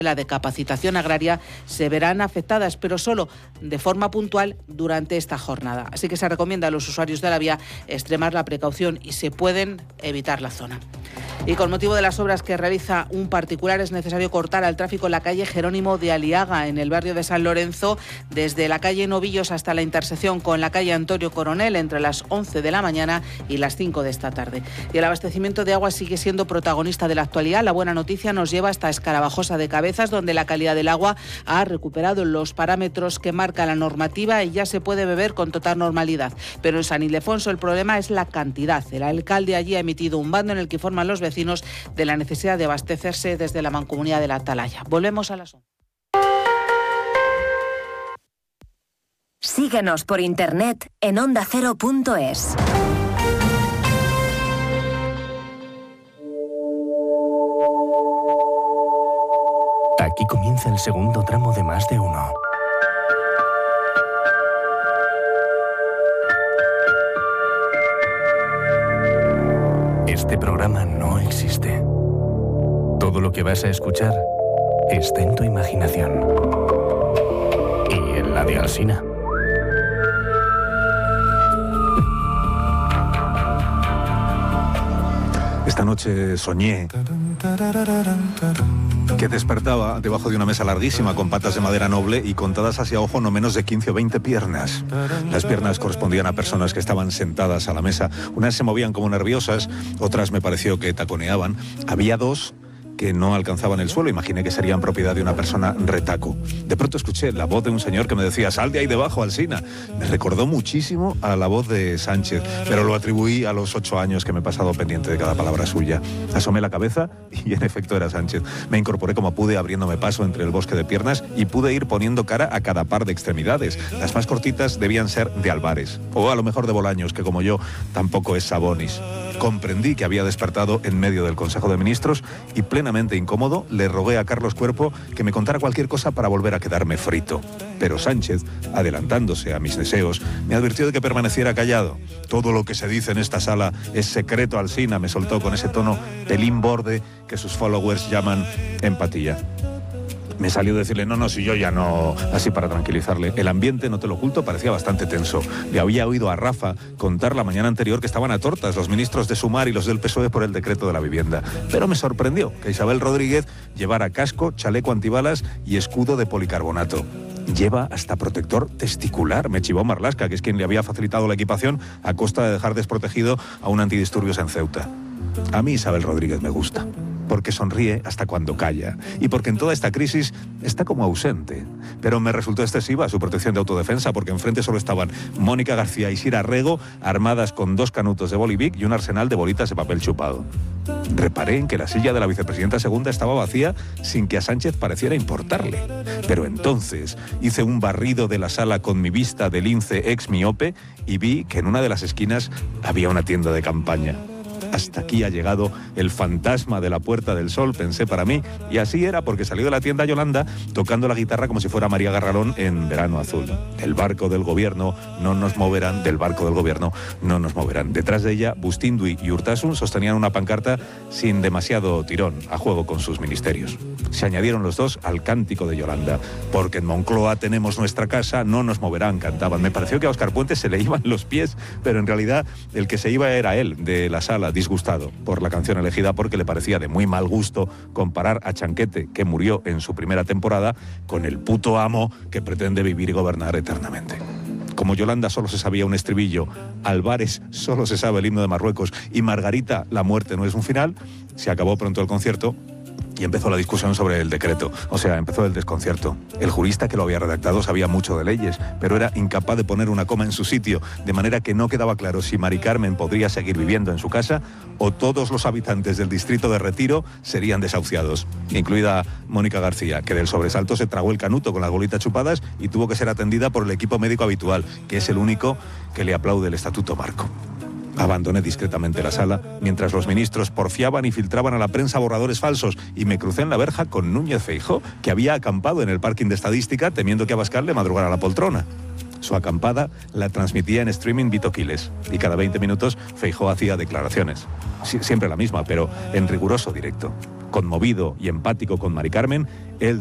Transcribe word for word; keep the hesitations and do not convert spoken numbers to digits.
la de capacitación agraria se verán afectadas, pero solo de forma puntual durante esta jornada. Así que se recomienda a los usuarios de la vía extremar la precaución y se pueden evitar la zona. Y con motivo de las obras que realiza un particular es necesario cortar al tráfico en la calle Jerónimo de Aliaga, en el barrio de San Lorenzo, desde la calle Novillos hasta la intersección con la calle Antonio Coronel entre las once de la mañana y las cinco de esta tarde. Y el abastecimiento de agua sigue siendo protagonista de la actualidad. La buena noticia nos lleva hasta Escarabajosa de Cabezas, donde la calidad del agua ha recuperado los parámetros que marca la normativa y ya se puede beber con total normalidad. Pero en San Ildefonso el problema es la cantidad. El alcalde allí ha emitido un bando en el que informan los vecinos de la necesidad de abastecerse desde la mancomunidad de la Atalaya. Volvemos a las once. Síguenos por internet en onda cero punto es. Aquí comienza el segundo tramo de Más de Uno. Este programa no existe. Todo lo que vas a escuchar está en tu imaginación. Y en la de Alsina. Esta noche soñé que despertaba debajo de una mesa larguísima con patas de madera noble y contadas hacia ojo no menos de quince o veinte piernas. Las piernas correspondían a personas que estaban sentadas a la mesa. Unas se movían como nerviosas, otras me pareció que taconeaban. Había dos que no alcanzaban el suelo, imaginé que serían propiedad de una persona retaco. De pronto escuché la voz de un señor que me decía: sal de ahí debajo, Alsina. Me recordó muchísimo a la voz de Sánchez, pero lo atribuí a los ocho años que me he pasado pendiente de cada palabra suya. Asomé la cabeza y en efecto era Sánchez. Me incorporé como pude, abriéndome paso entre el bosque de piernas, y pude ir poniendo cara a cada par de extremidades. Las más cortitas debían ser de Álvarez, o a lo mejor de Bolaños, que como yo tampoco es Sabonis. Comprendí que había despertado en medio del Consejo de Ministros y plenamente incómodo le rogué a Carlos Cuerpo que me contara cualquier cosa para volver a quedarme frito. Pero Sánchez, adelantándose a mis deseos, me advirtió de que permaneciera callado. Todo lo que se dice en esta sala es secreto, Alsina, me soltó con ese tono pelín borde que sus followers llaman empatía. Me salió decirle, no, no, si yo ya no, así para tranquilizarle. El ambiente, no te lo oculto, parecía bastante tenso. Le había oído a Rafa contar la mañana anterior que estaban a tortas los ministros de Sumar y los del P S O E por el decreto de la vivienda. Pero me sorprendió que Isabel Rodríguez llevara casco, chaleco antibalas y escudo de policarbonato. Lleva hasta protector testicular, me chivó Marlaska, que es quien le había facilitado la equipación a costa de dejar desprotegido a un antidisturbios en Ceuta. A mí Isabel Rodríguez me gusta, porque sonríe hasta cuando calla y porque en toda esta crisis está como ausente. Pero me resultó excesiva su protección de autodefensa, porque enfrente solo estaban Mónica García y Sira Rego, armadas con dos canutos de Bolivic y un arsenal de bolitas de papel chupado. Reparé en que la silla de la vicepresidenta segunda estaba vacía sin que a Sánchez pareciera importarle. Pero entonces hice un barrido de la sala con mi vista de lince ex miope y vi que en una de las esquinas había una tienda de campaña. Hasta aquí ha llegado el fantasma de la Puerta del Sol, pensé para mí, y así era, porque salió de la tienda Yolanda tocando la guitarra como si fuera María Garralón en Verano Azul. El barco del gobierno no nos moverán, del barco del gobierno no nos moverán. Detrás de ella, Bustindui y Urtasun sostenían una pancarta sin demasiado tirón, a juego con sus ministerios. Se añadieron los dos al cántico de Yolanda. Porque en Moncloa tenemos nuestra casa, no nos moverán, cantaban. Me pareció que a Óscar Puente se le iban los pies, pero en realidad el que se iba era él, de la sala, disgustado por la canción elegida, porque le parecía de muy mal gusto comparar a Chanquete, que murió en su primera temporada, con el puto amo que pretende vivir y gobernar eternamente. Como Yolanda solo se sabía un estribillo, Álvarez solo se sabe el himno de Marruecos y Margarita, la muerte no es un final, se acabó pronto el concierto y empezó la discusión sobre el decreto. O sea, empezó el desconcierto. El jurista que lo había redactado sabía mucho de leyes, pero era incapaz de poner una coma en su sitio, de manera que no quedaba claro si Mari Carmen podría seguir viviendo en su casa o todos los habitantes del distrito de Retiro serían desahuciados, incluida Mónica García, que del sobresalto se tragó el canuto con las bolitas chupadas y tuvo que ser atendida por el equipo médico habitual, que es el único que le aplaude el Estatuto Marco. Abandoné discretamente la sala mientras los ministros porfiaban y filtraban a la prensa borradores falsos y me crucé en la verja con Núñez Feijóo, que había acampado en el parking de Estadística temiendo que Abascal le madrugara la poltrona. Su acampada la transmitía en streaming Vito Quiles y cada veinte minutos Feijóo hacía declaraciones. Sie- siempre la misma, pero en riguroso directo. conmovido y empático con Mari Carmen, él